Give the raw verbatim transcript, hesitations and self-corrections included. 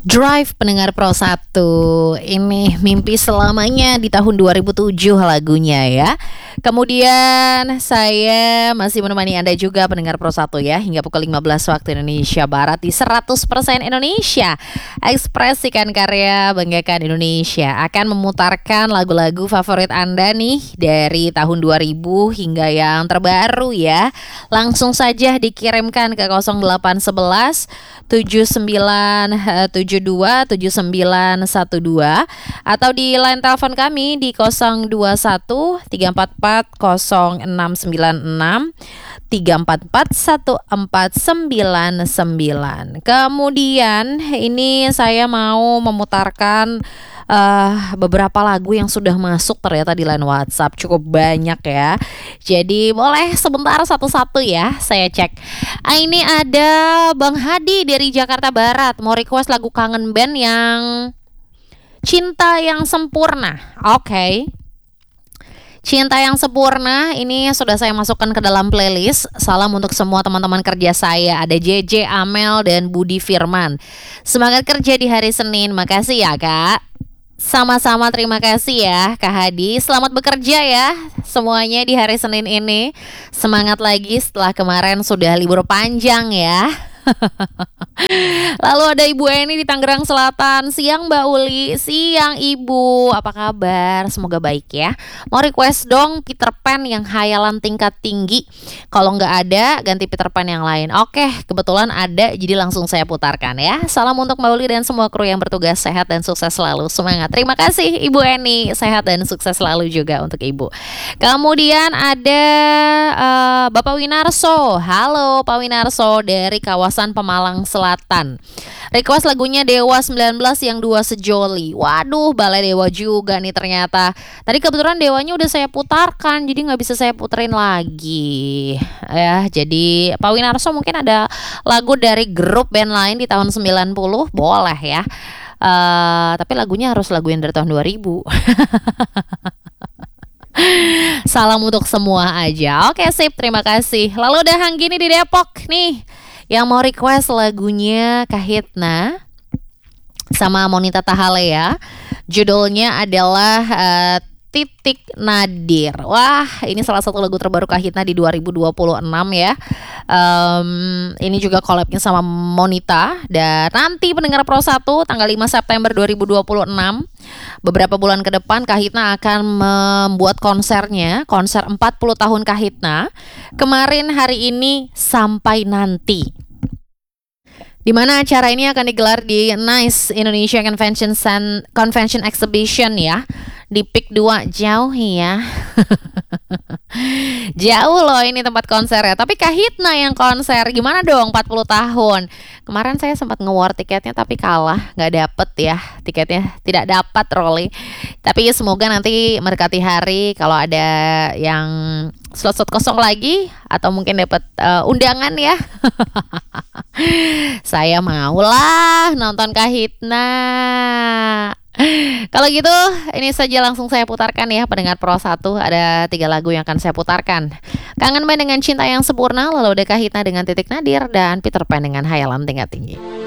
Drive pendengar Pro satu. Ini mimpi selamanya di tahun dua ribu tujuh lagunya ya. Kemudian saya masih menemani Anda juga pendengar Pro satu ya, hingga pukul lima belas waktu Indonesia Barat di seratus persen Indonesia. Ekspresikan karya, banggakan Indonesia. Akan memutarkan lagu-lagu favorit Anda nih dari tahun dua ribu hingga yang terbaru ya. Langsung saja dikirimkan ke nol delapan satu satu tujuh sembilan tujuh dua tujuh sembilan satu dua atau di line telepon kami di nol dua satu tiga empat empat nol enam sembilan enam tiga empat empat satu empat sembilan sembilan. Kemudian ini saya mau memutarkan uh, beberapa lagu yang sudah masuk ternyata di line WhatsApp, cukup banyak ya. Jadi boleh sebentar satu-satu ya saya cek. Ah, ini ada Bang Hadi dari Jakarta Barat mau request lagu kangen band yang Cinta yang Sempurna. Oke, okay. Cinta yang Sempurna ini sudah saya masukkan ke dalam playlist. Salam untuk semua teman-teman kerja saya. Ada J J, Amel, dan Budi Firman. Semangat kerja di hari Senin. Makasih ya Kak. Sama-sama, terima kasih ya Kak Hadi. Selamat bekerja ya semuanya di hari Senin ini. Semangat lagi setelah kemarin sudah libur panjang ya. Lalu ada Ibu Eni di Tangerang Selatan. Siang Mbak Uli, siang Ibu, apa kabar? Semoga baik ya. Mau request dong Peter Pan yang hayalan tingkat tinggi. Kalau nggak ada, ganti Peter Pan yang lain. Oke, kebetulan ada, jadi langsung saya putarkan ya. Salam untuk Mbak Uli dan semua kru yang bertugas. Sehat dan sukses selalu. Semangat. Terima kasih Ibu Eni. Sehat dan sukses selalu juga untuk Ibu. Kemudian ada uh, Bapak Winarso. Halo Pak Winarso dari kawasan Pemalang Selatan. Request lagunya Dewa sembilan belas yang dua sejoli. Waduh, balai Dewa juga nih ternyata. Tadi kebetulan Dewanya udah saya putarkan, jadi nggak bisa saya puterin lagi. Ya, jadi Pak Winarso mungkin ada lagu dari grup band lain di tahun sembilan puluh, boleh ya. Uh, tapi lagunya harus lagu yang dari tahun dua ribu. Salam untuk semua aja. Oke sip, terima kasih. Lalu ada Hanggini di Depok nih yang mau request lagunya Kahitna sama Monita Tahalea. Judulnya adalah uh, Titik Nadir. Wah, ini salah satu lagu terbaru Kahitna di dua ribu dua puluh enam ya. Um, ini juga collabnya sama Monita. Dan nanti pendengar Pro satu tanggal lima September dua ribu dua puluh enam, beberapa bulan ke depan Kahitna akan membuat konsernya, konser empat puluh tahun Kahitna. Kemarin, hari ini, sampai nanti. Di mana acara ini akan digelar di Nice Indonesia Convention San, Convention Exhibition ya. Di P I K dua, jauh ya. Jauh loh ini tempat konser ya. Tapi Kahitna yang konser, gimana dong empat puluh tahun. Kemarin saya sempat nge-war tiketnya tapi kalah, gak dapet ya tiketnya, tidak dapat Rolly. Tapi semoga nanti mendekati hari kalau ada yang slot-slot kosong lagi atau mungkin dapat uh, undangan ya. Saya maulah nonton Kahitna. Kalau gitu, ini saja langsung saya putarkan ya pendengar Pro satu. Ada tiga lagu yang akan saya putarkan. Kangen Band dengan Cinta yang Sempurna, lalu ada Kahitna dengan Titik Nadir, dan Peter Pan dengan Hayalan Tingkat Tinggi.